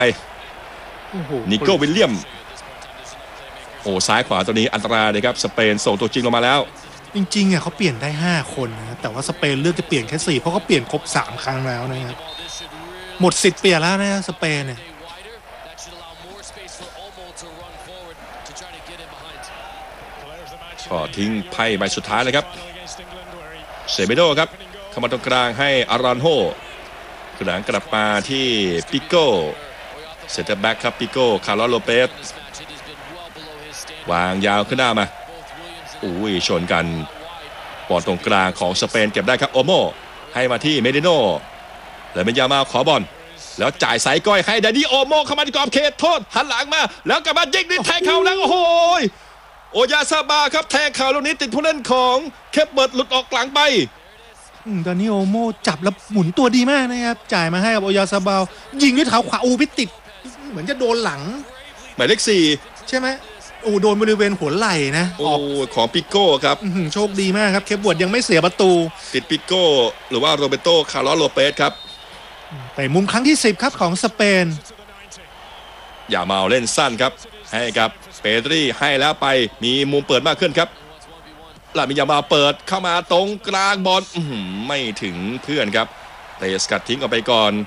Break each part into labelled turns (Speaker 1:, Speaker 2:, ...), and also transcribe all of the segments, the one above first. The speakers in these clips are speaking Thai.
Speaker 1: นิโก้วิลเลียมโอ้ซ้ายขวาตัวนี้อันตรายเลยครับสเปนส่งตัวจริงลงมาแล้ว
Speaker 2: จริงๆเขาเปลี่ยนได้5คนนะแต่ว่าสเปนเลือกจะเปลี่ยนแค่4เพราะเขาเปลี่ยนครบ3ครั้งแล้วนะครับหมดสิทธิ์เปลี่ยนแล้วนะสเปนเนี่ย
Speaker 1: ก็ทิ้งไพ่ใบสุดท้ายเลยครับเซเมโดครับเข้ามาตรงกลางให้อารอนโฮหลังกลับมาที่ปิโก้เซนเตอร์แบ็กครับปิโก้คาร์ลโลเปสวางยาวขึ้นหน้ามาอุ้ยชนกันบอลตรงกลางของสเปนเก็บได้ครับโอโมให้มาที่เมดิโนแล้วเป็นยามาขอบอลแล้วจ่ายสายก้อยให้ดานิโอโมเข้ามาที่กรอบเขตโทษหันหลังมาแล้วกลับมายิงด้วยแทงเข่าแล้วโอ้โหโอยาซาบาครับแทงเข่าลูกนี้ติดผู้เล่นของเคปเบิร์ตหลุดออกหลังไป
Speaker 2: ดานิโอโมจับแล้วหมุนตัวดีมากนะครับจ่ายมาให้กับโอยาซาบายิงด้วยเท้าขวาพิติดเหมือนจะโดนหลัง
Speaker 1: หมายเลข4
Speaker 2: ใช่ไหมโดนบริเวณหัวไหล่นะ
Speaker 1: ออกของปิโก้ครับ
Speaker 2: โชคดีมากครับเคปเบิร์ตยังไม่เสียประตู
Speaker 1: ติดปิโก้หรือว่าโรเบโตคาร์ลโลเปสครับ
Speaker 2: แต่มุมครั้งที่10ครับของสเปน
Speaker 1: อย่ามาเล่นสั้นครับให้กับเปดรีให้แล้วไปมีมุมเปิดมากขึ้นครับลามิยามาเปิดเข้ามาตรงกลางบอลไม่ถึงเพื่อนครับเตะสกัดทิ้งออกไปก่อน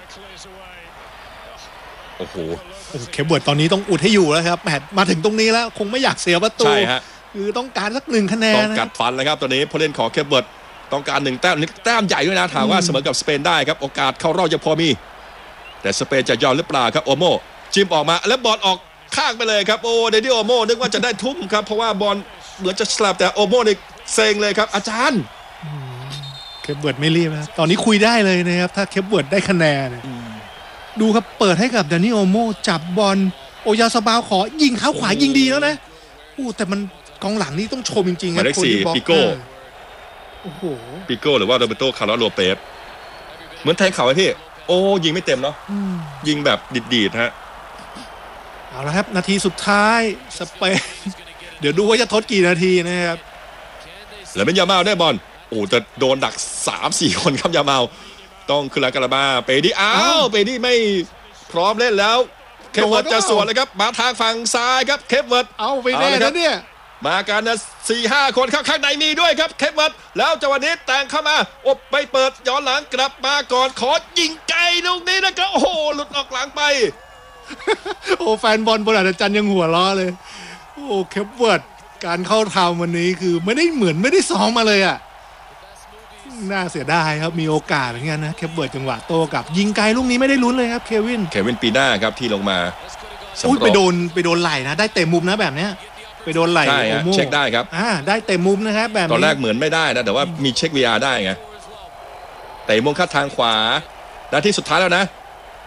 Speaker 1: โอ้โห
Speaker 2: เคปเบิร์ตตอนนี้ต้องอุดให้อยู่แล้วครับแมตช์มาถึงตรงนี้แล้วคงไม่อยากเสียประตู
Speaker 1: ใช่ฮะ
Speaker 2: คือต้องการสัก1คะแนน
Speaker 1: ต้องกัดฟันเลยครับตอนนี้ผู้เล่นของเคปเบิร์ตต้องการ1แต้มใหญ่ด้วยนะถามว่าเสมอกับสเปนได้ครับโอกาสเข้ารอบยังพอมีแต่สเปนจะยอมหรือเปล่าครับโอโมจิ้มออกมาแล้วบอลออกข้างไปเลยครับเดนิโอโมนึกว่าจะได้ทุ่มครับเพราะว่าบอลเหมือนจะสลับแต่โอโมเนี่ยเซ็งเลยครับอาจารย์
Speaker 2: เคปเบิร์ตไม่รีบนะตอนนี้คุยได้เลยนะครับถ้าเคปเบิร์ตได้คะแนนดูครับเปิดให้กับดานิโอโมจับบอลโอยาซาบาขอยิงเท้าขวายิงดีแล้วนะแต่มันกองหลังนี่ต้องชมจริงๆ
Speaker 1: ครับคนที่บล็อกปิโก้
Speaker 2: โอ้โห
Speaker 1: ปิโก้หรือว่าโรเบโตคาร์ลโลเปสเหมือนแทงเข่าไว้พี่ยิงไม่เต็มเนาะยิงแบบดีดๆฮะ
Speaker 2: เอาละครับนาทีสุดท้ายสเปนเดี๋ยวดูว่าจะทดกี่นาทีนะครับ
Speaker 1: แล้วเป็นยามาได้บอลแต่โดนดัก 3-4 คนครับยามาต้องขึ้นหลังกลับมาเปดี้เปดี้ไม่พร้อมเล่นแล้วเคปเวิร์ดจะสวนเลยครับมาทางฝั่งซ้ายครับเคปเวิร์ด
Speaker 2: ไปแน่แล้วเนี่ย
Speaker 1: มากันนะ 4-5 คนข้างในมีด้วยครับเคปเวิร์ดแล้วจังหวะนี้แต่งเข้ามาไปเปิดย้อนหลังกลับมาก่อนขอยิงไกลลูกนี้นะครับหลุดออกหลังไป
Speaker 2: แฟนบอลบนอาจารย์ยังหัวล้อเลยเคปเวิร์ดการเข้าทำวันนี้คือไม่ได้ซ้อมมาเลยอ่ะน่าเสียดายครับมีโอกาสอย่างเงี้ยนะเคปเบิร์ตจังหวะโต้กลับยิงไกลลูกนี้ไม่ได้ลุ้นเลยครับเควิน
Speaker 1: ปีหน้าครับที่ลงมา
Speaker 2: ไปโดนไหล่นะได้เตะมุมนะแบบเนี้ยไปโดนไหล่
Speaker 1: โอโมเช็คได้ครับ
Speaker 2: ได้เตะมุมนะครับแบบ
Speaker 1: ตอนแรกเหมือนไม่ได้นะแต่ว่ามีเช็ค VR ได้ไงเตะมุมเข้าทางขวานาทีสุดท้ายแล้วนะ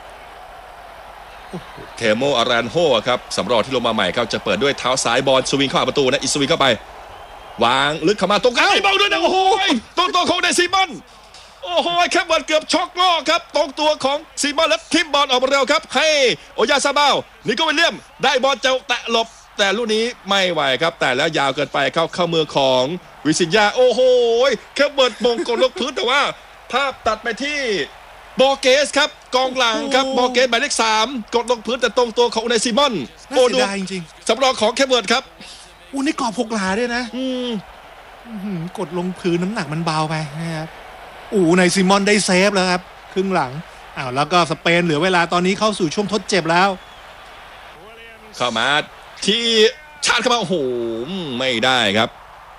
Speaker 1: เทโมอารานโฮครับสำรองที่ลงมาใหม่ครับจะเปิดด้วยเท้าซ้ายบอลสวิงเข้าประตูนะอิสวิงเข้าไปวางลึกเข้ามาตรงกลางไอ้บอลด้วยนะตัวของเดซิมอนแคปบอลเกือบช็อกล้อครับตรงตัวของซิมอนแล้วทิมบอลออกมาเร็วครับให้โอยาซาบานิโก้วิลเลียมได้บอลจะแตะหลบแต่ลูกนี้ไม่ไหวครับแต่แล้วยาวเกินไปเข้ามือของวิซินยาแคปบอลมงกดลงพื้นแต่ว่าภาพตัดไปที่บอเกสครับกองหลังครับบอเกสหมายเลข3กดลงพื้นแต่ตรงตัวของเดซิมอน
Speaker 2: ดูจริง
Speaker 1: ๆสำรองของแคปบอลครับ
Speaker 2: นี่กรอบ6 หลาด้วยนะกดลงพื้นน้ำหนักมันเบาไปนะครับในซิมอนได้เซฟแล้วครับครึ่งหลังแล้วก็สเปนเหลือเวลาตอนนี้เข้าสู่ช่วงทดเจ็บแล้ว
Speaker 1: เข้ามาที่ชาร์จเข้ามาไม่ได้ครับ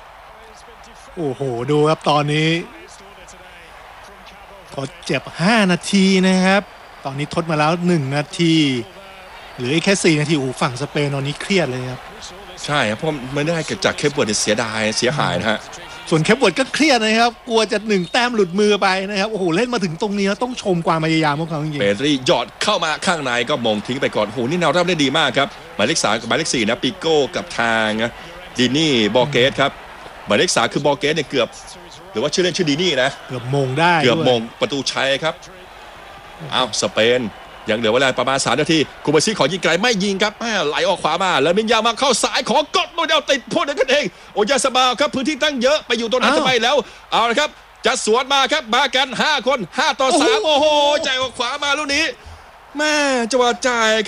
Speaker 2: ดูครับตอนนี้ทดเจ็บ5 นาทีนะครับตอนนี้ทดมาแล้ว1 นาทีเหลือแค่4 นาทีฝั่งสเปนตอนนี้เครียดเลยครับ
Speaker 1: ใช่ครับเพราะไม่ได้เกิดจากเคปเวิร์ดเสียหายนะฮะ
Speaker 2: ส่วนเคปเวิร์ดก็เครียดนะครับกลัวจะ1 แต้มหลุดมือไปนะครับเล่นมาถึงตรงนี้แล้วต้องชมความพยายามของเขาจริงๆ
Speaker 1: เปดรีหยอดเข้ามาข้างในก็มงทิ้งไปก่อนนี่แนวรับได้ดีมากครับหมายเลข3กับหมายเลข4นะปิโก้กับทางดินี่บอเกสครับหมายเลข3คือบอเกสเนี่ยเกือบหรือว่าชื่อเล่นชื่อดินี่นะ
Speaker 2: เกือบมงได้
Speaker 1: เกือบมงประตูชัยครับสเปนยังเหลือเวลาประมาณ3 นาทีคูเบซิขอยิงไกลไม่ยิงครับไหลออกขวามาแล้วมินยามาเข้าซ้ายขอกดโมเดลติดพวกนั้นกันเองโอยาซาบาครับพื้นที่ตั้งเยอะไปอยู่ตรงนั้นทำไมแล้วเอาละครับจะสวนมาครับมากัน5 คน5 ต่อ 3ใจออกขวามาลูกนี้แม่จังหวะจ่าย